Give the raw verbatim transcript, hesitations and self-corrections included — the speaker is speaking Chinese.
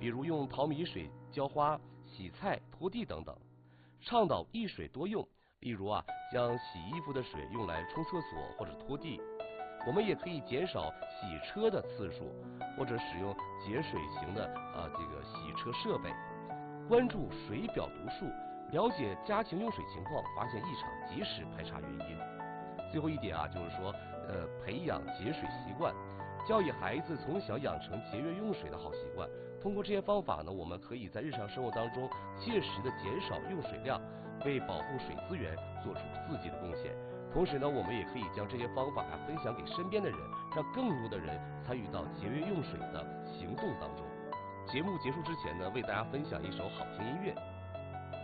比如用淘米水浇花、洗菜、拖地等等。倡导一水多用，例如啊，将洗衣服的水用来冲厕所或者拖地。我们也可以减少洗车的次数，或者使用节水型的啊这个洗车设备。关注水表读数，了解家庭用水情况，发现异常，及时排查原因。最后一点啊，就是说，呃，培养节水习惯，教育孩子从小养成节约用水的好习惯。通过这些方法呢，我们可以在日常生活当中切实的减少用水量，为保护水资源做出自己的贡献。同时呢，我们也可以将这些方法呀、啊、分享给身边的人，让更多的人参与到节约用水的行动当中。节目结束之前呢，为大家分享一首好听音乐。